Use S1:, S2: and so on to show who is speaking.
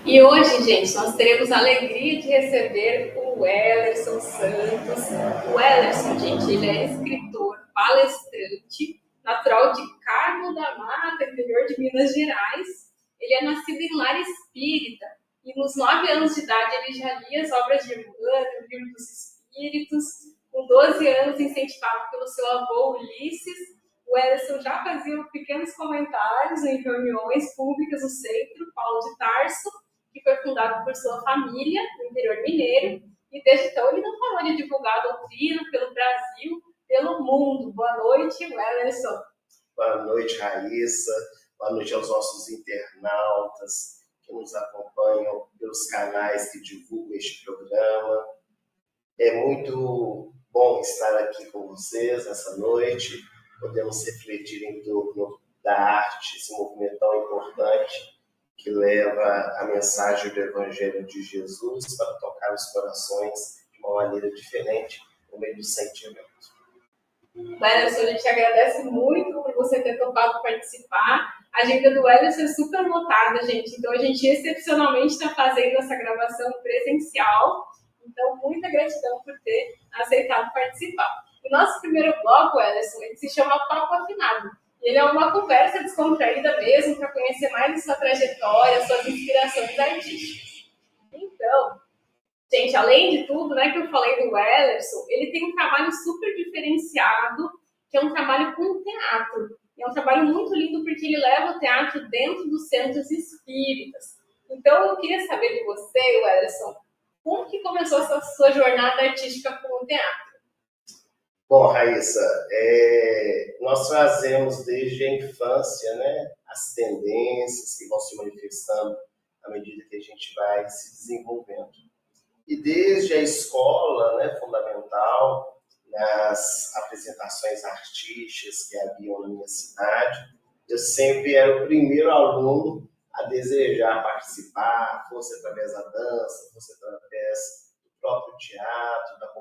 S1: E hoje, gente, nós teremos a alegria de receber o Wellerson Santos. O Wellerson, gente, ele é escritor, palestrante, natural de Carmo da Mata, interior de Minas Gerais. Ele é nascido em lar espírita e nos 9 anos de idade ele já lia as obras de Emmanuel, o Livro dos Espíritos. Com 12 anos, incentivado pelo seu avô Ulisses, o Wellerson já fazia pequenos comentários em reuniões públicas no centro, Paulo de Tarso, que foi fundado por sua família no interior mineiro, e desde então ele não parou de divulgar a doutrina pelo Brasil, pelo mundo. Boa noite, Wellerson.
S2: Boa noite, Raíssa. Boa noite aos nossos internautas que nos acompanham pelos canais que divulgam este programa. É muito bom estar aqui com vocês essa noite. Podemos refletir em torno da arte, esse movimento tão importante que leva a mensagem do Evangelho de Jesus para tocar os corações de uma maneira diferente, no meio do sentimento.
S1: Wellerson, a gente agradece muito por você ter topado participar. A agenda do Wellerson é super lotada, gente. Então, a gente excepcionalmente está fazendo essa gravação presencial. Então, muita gratidão por ter aceitado participar. O nosso primeiro bloco, Wellerson, ele se chama Papo Afinado. Ele é uma conversa descontraída mesmo, para conhecer mais a sua trajetória, suas inspirações artísticas. Então, gente, além de tudo, né, que eu falei do Wellerson, ele tem um trabalho super diferenciado, que é um trabalho com teatro. E é um trabalho muito lindo porque ele leva o teatro dentro dos centros espíritas. Então, eu queria saber de você, Wellerson, como que começou essa sua jornada artística com o teatro?
S2: Bom, Raíssa, nós trazemos desde a infância, né, as tendências que vão se manifestando à medida que a gente vai se desenvolvendo. E desde a escola, né, fundamental, nas apresentações artísticas que haviam na minha cidade, eu sempre era o primeiro aluno a desejar participar, fosse através da dança, fosse através do próprio teatro, da